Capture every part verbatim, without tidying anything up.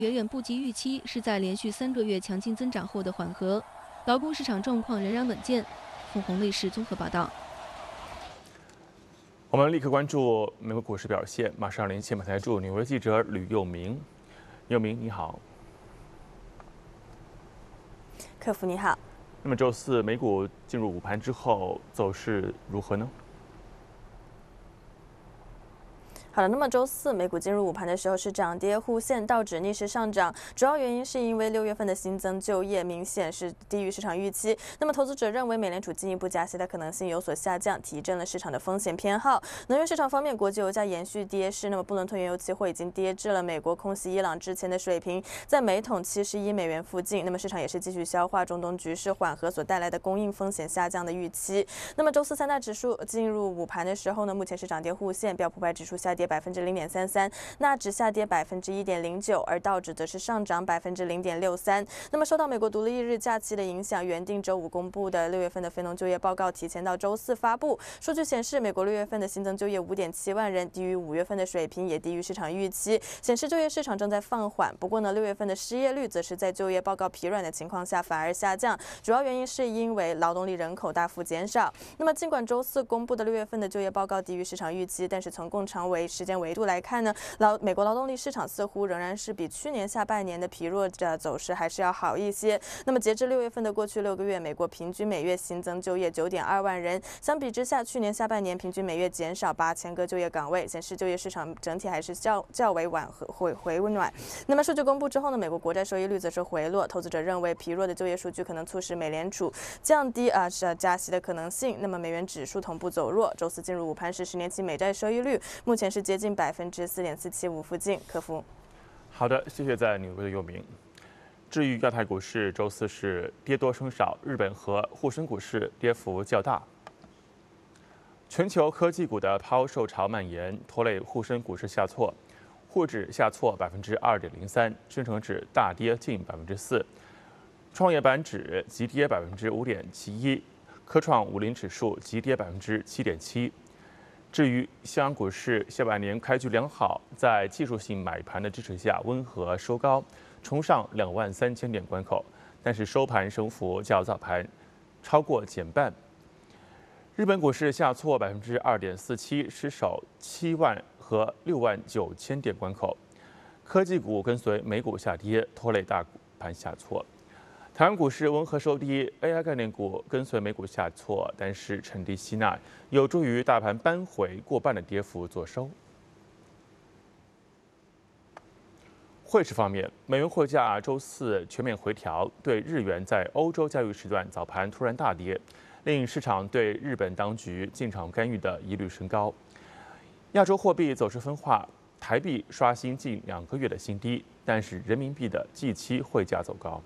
远远不及预期，是在连续三个月强劲增长后的缓和。劳工市场状况仍然稳健。凤凰卫视综合报道。 我们立刻关注美国股市表现，马上连线本台驻纽约记者吕佑明。佑明，你好。 客服你好。 那么周四美股进入午盘之后，走势如何呢？ 好的，那么周四美股进入午盘的时候是涨跌互现，道指逆势上涨，主要原因是因为六月份的新增就业明显是低于市场预期。那么投资者认为美联储进一步加息的可能性有所下降，提振了市场的风险偏好。能源市场方面，国际油价延续跌势，那么布伦特原油期货已经跌至了美国空袭伊朗之前的水平，在每桶七十一美元附近。那么市场也是继续消化中东局势缓和所带来的供应风险下降的预期。那么周四三大指数进入午盘的时候呢，目前是涨跌互现，标普百指数下跌百分之零点三三，纳指下跌百分之一点零九，而道指则是上涨百分之零点六三。那么受到美国独立日假期的影响，原定周五公布的六月份的非农就业报告提前到周四发布。数据显示，美国六月份的新增就业五点七万人，低于五月份的水平，也低于市场预期，显示就业市场正在放缓。不过呢，六月份的失业率则是在就业报告疲软的情况下反而下降，主要原因是因为劳动力人口大幅减少。那么尽管周四公布的六月份的就业报告低于市场预期，但是从更长维时间维度来看呢，劳美国劳动力市场似乎仍然是比去年下半年的疲弱的走势还是要好一些。那么截至六月份的过去六个月，美国平均每月新增就业九点二万人，相比之下，去年下半年平均每月减少八千个就业岗位，显示就业市场整体还是较较为缓和回回暖。那么数据公布之后呢，美国国债收益率则是回落，投资者认为疲弱的就业数据可能促使美联储降低啊是加息的可能性。那么美元指数同步走弱，周四进入午盘时，十年期美债收益率目前是接近百分之四点四七五附近。客服， 好的，谢谢在纽约的佑明。至于亚太股市，周四是跌多升少，日本和沪深股市跌幅较大。全球科技股的抛售潮蔓延，拖累沪深股市下挫，沪指下挫百分之二点零三，深成指大跌近百分之四，创业板指急跌百分之五点七一，科创五零指数急跌百分之七点七。至于香港股市，下半年开局良好，在技术性买盘的支持下，温和收高，冲上两万三千点关口，但是收盘升幅较早盘超过减半。日本股市下挫百分之二点四七，失守七万和六万九千点关口。科技股跟随美股下跌，拖累大盘下挫。台湾股市温和收低 ，A I 概念股跟随美股下挫，但是沉低吸纳，有助于大盘扳回过半的跌幅做收。汇市方面，美元汇价周四全面回调，对日元在欧洲交易时段早盘突然大跌，令市场对日本当局进场干预的疑虑升高。亚洲货币走势分化，台币刷新近两个月的新低，但是人民币的即期汇价走高。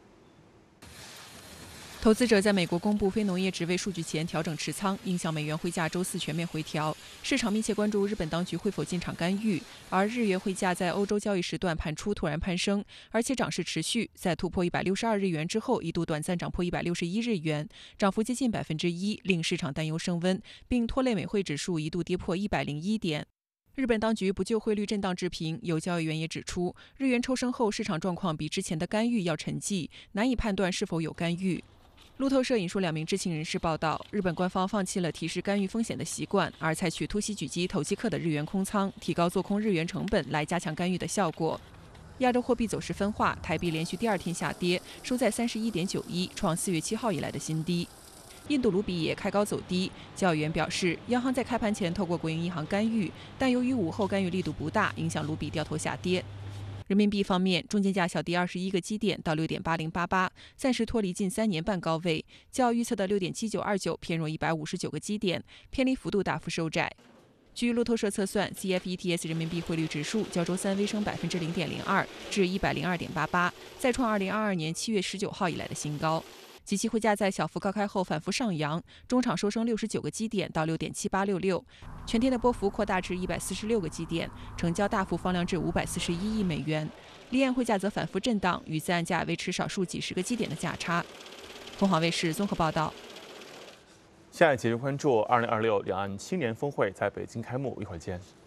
投资者在美国公布非农业职位数据前调整持仓，影响美元汇价周四全面回调。市场密切关注日本当局会否进场干预，而日元汇价在欧洲交易时段盘初突然攀升，而且涨势持续，在突破一百六十二日元之后，一度短暂涨破一百六十一日元，涨幅接近百分之一，令市场担忧升温，并拖累美汇指数一度跌破一百零一点。日本当局不就汇率震荡置评，有交易员也指出，日元抽升后市场状况比之前的干预要沉寂，难以判断是否有干预。路透社引述两名知情人士报道，日本官方放弃了提示干预风险的习惯，而采取突袭狙击投机客的日元空仓，提高做空日元成本来加强干预的效果。亚洲货币走势分化，台币连续第二天下跌，收在三十一点九一，创四月七号以来的新低。印度卢比也开高走低，交易员表示，央行在开盘前透过国营银行干预，但由于午后干预力度不大，影响卢比掉头下跌。人民币方面，中间价小跌二十一个基点到六点八零八八，暂时脱离近三年半高位，较预测的六点七九二九偏弱一百五十九个基点，偏离幅度大幅收窄。据路透社测算 ，C F E T S 人民币汇率指数较周三微升百分之零点零二，至一百零二点八八，再创二零二二年七月十九号以来的新高。即期汇价在小幅高开后反复上扬，中场收升六十九个基点到六点七八六六，全天的波幅扩大至一百四十六个基点，成交大幅放量至五百四十一亿美元。离岸汇价则反复震荡，与自岸价维持少数几十个基点的价差。凤凰卫视综合报道。 下一节关注二零二六两岸青年峰会在北京开幕，一会儿见。